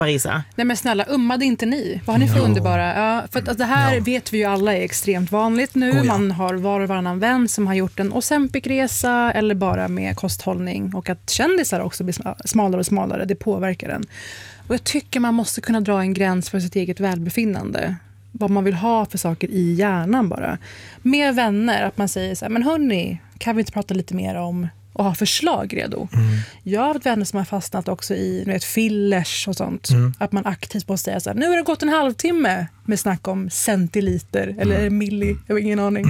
Parisa. Nej men snälla, ummade inte ni? Vad har ni för underbara? Ja, för att det här vet vi ju alla är extremt vanligt nu. Man har var och varannan vän som har gjort en Ozempic-resa eller bara med kosthållning. Och att kändisar också blir smalare och smalare, det påverkar den. Och jag tycker man måste kunna dra en gräns för sitt eget välbefinnande. Vad man vill ha för saker i hjärnan bara. Med vänner, att man säger så här, men hörni, kan vi inte prata lite mer om och ha förslag redo. Jag har haft vänner som har fastnat också i fillers och sånt. Att man aktivt måste säga så här, nu har det gått en halvtimme med snack om centiliter eller milli, jag har ingen aning.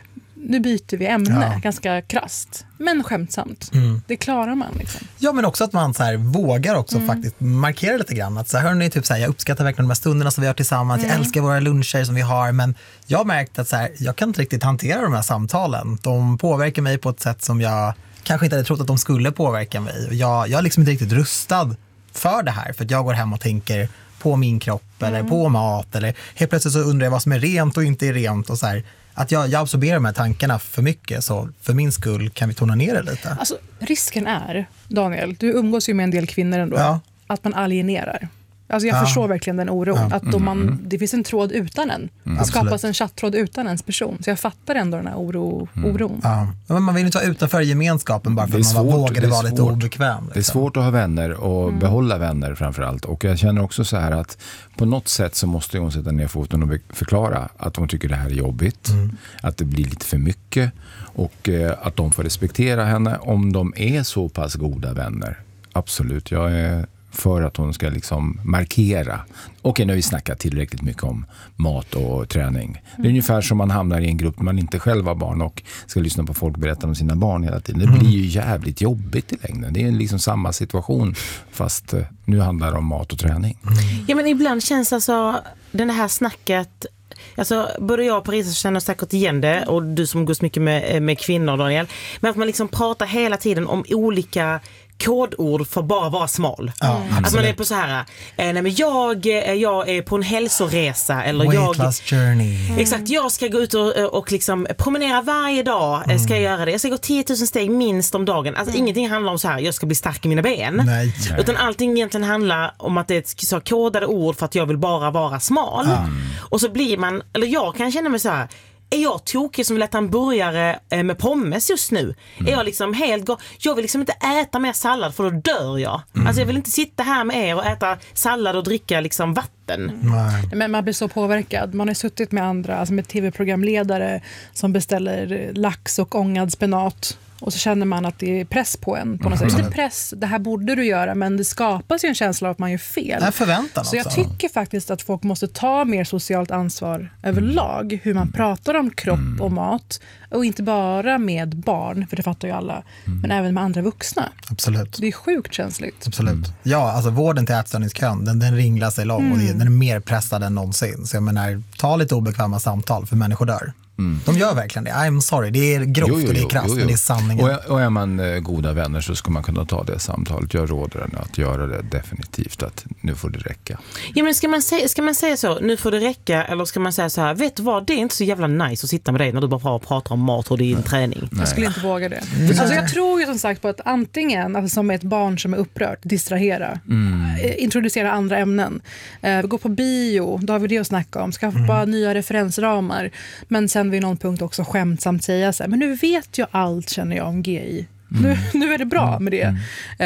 Nu byter vi ämne, ganska krasst. Men skämtsamt. Det klarar man liksom. Ja, men också att man så här, vågar också faktiskt markera lite grann. Att så här, hörni, typ så här, jag uppskattar verkligen de här stunderna som vi har tillsammans. Jag älskar våra luncher som vi har. Men jag har märkt att så här, jag kan inte riktigt hantera de här samtalen. De påverkar mig på ett sätt som jag kanske inte hade trott att de skulle påverka mig. Jag är liksom inte riktigt rustad för det här. För att jag går hem och tänker på min kropp eller på mat. Eller helt plötsligt så undrar jag vad som är rent och inte är rent. Och så här, att jag absorberar de här tankarna för mycket. Så för min skull kan vi tona ner det lite. Alltså, risken är, Daniel, du umgås ju med en del kvinnor ändå, att man alienerar. Alltså jag förstår verkligen den oron. Att om det finns en tråd utan en. Det skapas en chatttråd utan ens person. Så jag fattar ändå den här oron. Ja. Men man vill inte vara utanför gemenskapen bara för att man vågade vara lite obekväm. Liksom. Det är svårt att ha vänner och behålla vänner framförallt. Och jag känner också så här att på något sätt så måste hon sätta ner foten och förklara att hon tycker det här är jobbigt. Att det blir lite för mycket. Och att de får respektera henne om de är så pass goda vänner. Absolut, jag är för att hon ska liksom markera. Okej, nu har vi snackat tillräckligt mycket om mat och träning. Det är ungefär som man hamnar i en grupp där man inte själv har barn och ska lyssna på folk berätta om sina barn hela tiden. Det blir ju jävligt jobbigt i längden. Det är liksom samma situation fast nu handlar det om mat och träning. Ja, men ibland känns alltså den här snacket. Alltså, både jag och Parisa känner säkert igen det, och du som går så mycket med kvinnor, Daniel. Men att man liksom pratar hela tiden om olika kodord för bara vara smal. Att man är på så här, nej men jag är på en hälsoresa eller Weight loss journey. Exakt, jag ska gå ut och liksom promenera varje dag, ska jag göra det. Jag ska gå 10 000 steg minst om dagen. Alltså ingenting handlar om så här, jag ska bli stark i mina ben. Nej. Utan allting egentligen handlar om att det är ett så kodade ord för att jag vill bara vara smal. Och så blir man, eller jag kan känna mig så här, är jag tokig som vill äta en burgare med pommes just nu? Är jag liksom jag vill liksom inte äta mer sallad för då dör jag. Alltså jag vill inte sitta här med er och äta sallad och dricka liksom vatten. Men man blir så påverkad. Man har suttit med andra, alltså med tv-programledare som beställer lax och ångad spenat. Och så känner man att det är press på en på något sätt. Inte press, det här borde du göra, men det skapas ju en känsla av att man gör fel. Det är förväntan också. Så jag tycker faktiskt att folk måste ta mer socialt ansvar överlag. Hur man pratar om kropp och mat. Och inte bara med barn, för det fattar ju alla. Men även med andra vuxna. Absolut. Det är sjukt känsligt. Absolut. Ja, alltså vården till ätstörningskön, den ringlar sig lång och den är mer pressad än någonsin. Så jag menar, ta lite obekväma samtal för människor dör. De gör verkligen det. I'm sorry, det är grovt och det är krasst, men det är sanningen. Och är man goda vänner så ska man kunna ta det samtalet. Jag råder henne att göra det definitivt, att nu får det räcka. Ja, men ska man säga så, nu får det räcka, eller ska man säga så här, vet du vad, det är inte så jävla nice att sitta med dig när du bara pratar om mat och din träning. Jag skulle inte våga det. Alltså jag tror ju som sagt på att antingen, alltså som ett barn som är upprört, distrahera, introducera andra ämnen, gå på bio, då har vi det att snacka om, skaffa nya referensramar, men sen vid någon punkt också skämtsamt säga så här, men nu vet jag allt, känner jag om GI. Nu är det bra med det.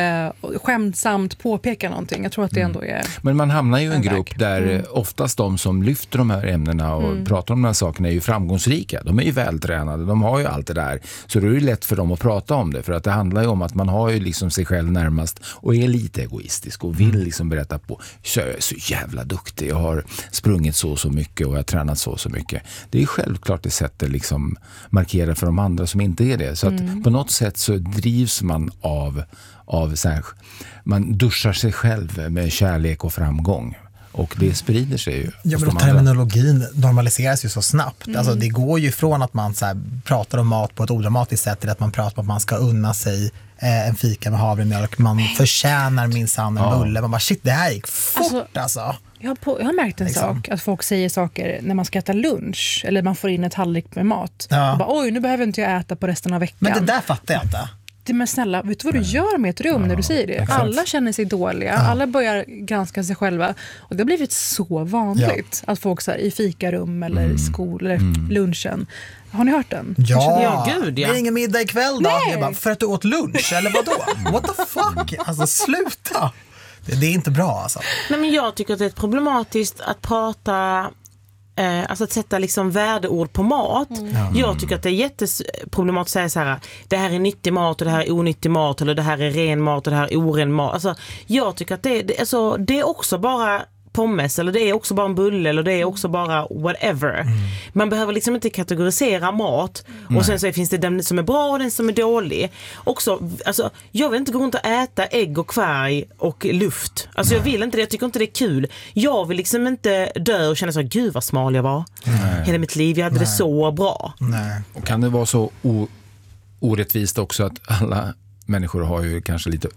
Skämtsamt påpeka någonting. Jag tror att det ändå är. Men man hamnar ju i en grupp där oftast de som lyfter de här ämnena och pratar om de här sakerna är ju framgångsrika. De är ju vältränade, de har ju allt det där. Så det är ju lätt för dem att prata om det. För att det handlar ju om att man har ju liksom sig själv närmast och är lite egoistisk och vill liksom berätta på, så jag är så jävla duktig, jag har sprungit så mycket och jag har tränat så mycket. Det är ju självklart det sättet liksom markera för de andra som inte är det. Så att på något sätt så drivs man av så här, man duschar sig själv med kärlek och framgång. Och det sprider sig ju. Ja, men terminologin normaliseras ju så snabbt. Alltså, det går ju från att man så här, pratar om mat på ett odramatiskt sätt till att man pratar om att man ska unna sig en fika med havremjölk. Man förtjänar minsann en bulle. Man bara, shit, det här gick fort alltså. Jag har märkt en sak, att folk säger saker när man ska äta lunch eller man får in ett tallrik med mat. Bara, oj, nu behöver inte jag äta på resten av veckan. Men det där fattar jag inte. Men snälla, vet du vad du gör med ett rum när du säger det? Exakt. Alla känner sig dåliga, alla börjar granska sig själva. Och det har blivit så vanligt att folk så här, i fikarum eller skola eller lunchen. Har ni hört den? Ja, gud, det är ingen middag ikväll då. Jag bara, för att du åt lunch, eller vadå? What the fuck? Alltså sluta. Det är inte bra alltså. Nej, men jag tycker att det är problematiskt att prata, alltså att sätta liksom värdeord på mat. Jag tycker att det är jätteproblematiskt att säga så här: det här är nyttig mat och det här är onyttig mat, eller det här är ren mat och det här är oren mat. Alltså, jag tycker att det är också bara pommes, eller det är också bara en bulle, eller det är också bara whatever. Man behöver liksom inte kategorisera mat och sen så finns det den som är bra och den som är dålig. Också, alltså, jag vill inte gå runt och äta ägg och kvarg och luft. Alltså jag vill inte det, jag tycker inte det är kul. Jag vill liksom inte dö och känna så, gud vad smal jag var. Hela mitt liv, jag hade det så bra. Och kan det vara så orättvist också att alla människor har ju kanske lite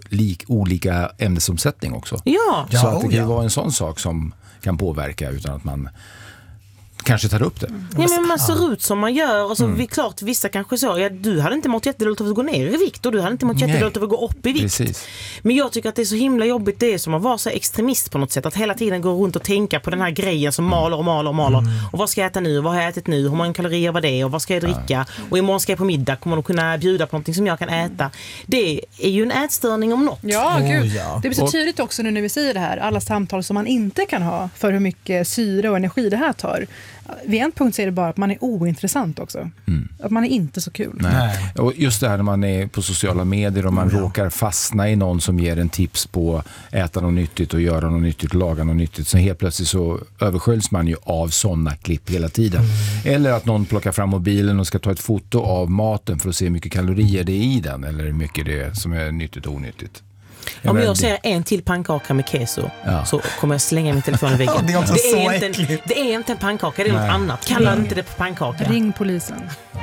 olika ämnesomsättning också. Ja. Så att det kan vara en sån sak som kan påverka utan att man kanske tar upp det. Ja, men man ser ut som man gör och så är klart vissa kanske så, du hade inte mått jättedåligt av att gå ner i vikt och du hade inte mått jättedåligt av att gå upp i vikt. Precis. Men jag tycker att det är så himla jobbigt, det är som att vara så extremist på något sätt, att hela tiden gå runt och tänka på den här grejen som maler. Och vad ska jag äta nu, vad har jag ätit nu, hur många kalorier var det och vad ska jag dricka och imorgon ska jag på middag, kommer de kunna bjuda på någonting som jag kan äta. Det är ju en ätstörning om något. Ja, gud. Det blir så tydligt också nu när vi säger det här, alla samtal som man inte kan ha för hur mycket syre och energi det här tar. Vid en punkt så är det bara att man är ointressant också. Att man är inte så kul. Nej. Och just det här när man är på sociala medier och man råkar fastna i någon som ger en tips på att äta något nyttigt och göra något nyttigt, laga något nyttigt. Så helt plötsligt så översköljs man ju av sådana klipp hela tiden. Eller att någon plockar fram mobilen och ska ta ett foto av maten för att se hur mycket kalorier det är i den. Eller hur mycket det är som är nyttigt och onyttigt. Om jag ser en till pannkaka med keso så kommer jag slänga min telefon i väggen. Det är också så äckligt. Det är inte en pannkaka, det är något annat. Kalla inte det på pannkaka. Ring polisen.